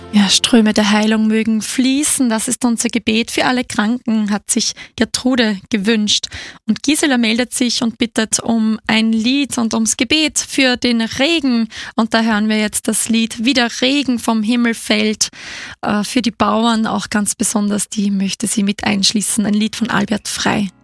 Ja, Ströme der Heilung mögen fließen, das ist unser Gebet für alle Kranken, hat sich Gertrude gewünscht. Und Gisela meldet sich und bittet um ein Lied und ums Gebet für den Regen. Und da hören wir jetzt das Lied Wie der Regen vom Himmel fällt. Für die Bauern auch ganz besonders, die möchte sie mit einschließen. Ein Lied von Albert Frei.